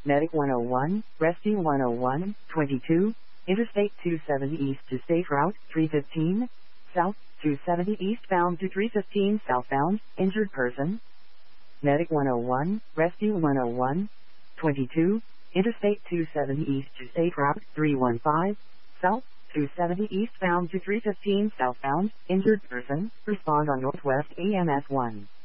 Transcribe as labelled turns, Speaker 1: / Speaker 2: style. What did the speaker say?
Speaker 1: Medic 101, Rescue 101, 22, Interstate 270 east to State Route 315, South, 270 eastbound to 315 southbound, injured person. Medic 101, Rescue 101, 22, Interstate 270 east to State Route 315, South, 270 eastbound to 315 southbound, injured person, respond on Northwest EMS 1.